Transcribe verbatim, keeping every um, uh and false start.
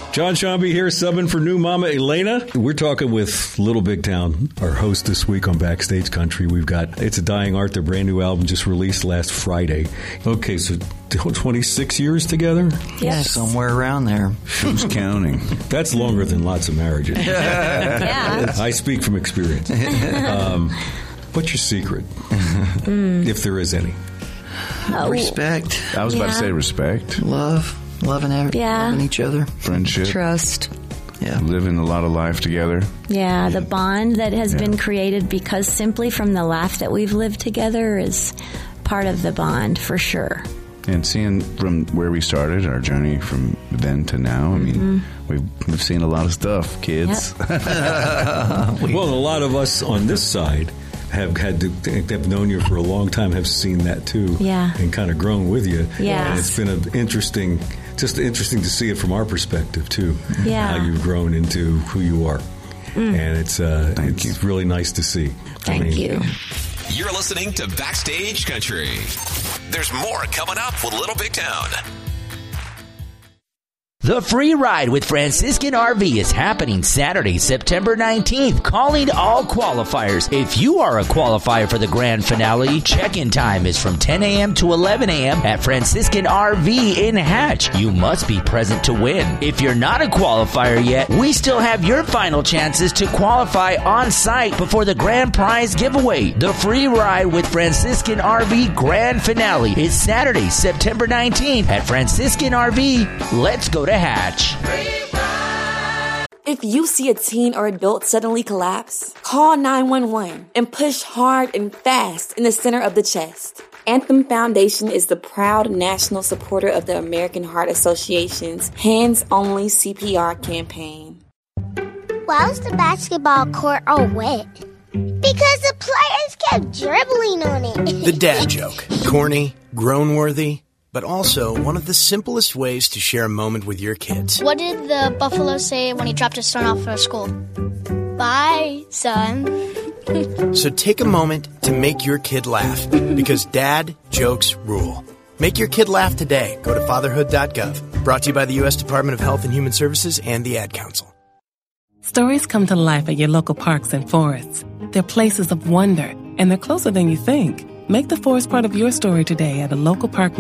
John Shambi here, subbing for new Mama Elena. We're talking with Little Big Town, our host this week on Backstage Country. We've got It's a Dying Art, their brand new album just released last Friday. Okay, so twenty-six years together? Yes. Somewhere around there. Who's counting? That's longer than lots of marriages. Yeah. I speak from experience. Um, what's your secret, mm. if there is any? Oh. Respect. I was yeah. about to say respect. Love. Loving, every, yeah. loving each other. Friendship. Trust. Yeah. Living a lot of life together. Yeah, the bond that has yeah. been created because simply from the life that we've lived together is part of the bond for sure. And seeing from where we started, our journey from then to now, I mean, mm-hmm. we've, we've seen a lot of stuff, kids. Yep. Well, a lot of us on this side have had to have known you for a long time, have seen that too, yeah, and kind of grown with you. Yeah, and it's been an interesting, just interesting to see it from our perspective too. Yeah, how you've grown into who you are, mm. and it's uh, Thank it's you. really nice to see. Thank I mean, you. You're listening to Backstage Country. There's more coming up with Little Big Town. The free ride with Franciscan R V is happening Saturday, September nineteenth. Calling all qualifiers. If you are a qualifier for the grand finale, check-in time is from ten a.m. to eleven a.m. at Franciscan R V in Hatch. You must be present to win. If you're not a qualifier yet, we still have your final chances to qualify on site before the grand prize giveaway. The free ride with Franciscan R V grand finale is Saturday, September nineteenth at Franciscan R V. Let's go to Hatch. If you see a teen or adult suddenly collapse, call nine one one and push hard and fast in the center of the chest. Anthem Foundation is the proud national supporter of the American Heart Association's Hands Only C P R campaign. Why was the basketball court all wet? Because the players kept dribbling on it. The dad joke. Corny, groan-worthy, but also one of the simplest ways to share a moment with your kids. What did the buffalo say when he dropped his son off for school? Bye, son. So take a moment to make your kid laugh, because dad jokes rule. Make your kid laugh today. Go to fatherhood dot gov. Brought to you by the U S Department of Health and Human Services and the Ad Council. Stories come to life at your local parks and forests. They're places of wonder, and they're closer than you think. Make the forest part of your story today at a local park